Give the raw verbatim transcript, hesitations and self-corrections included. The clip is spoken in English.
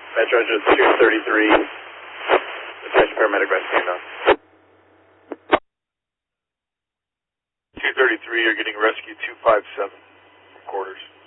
Metro just two thirty-three. Attention paramedic rescue now. two thirty-three, you're getting rescue two five seven from quarters.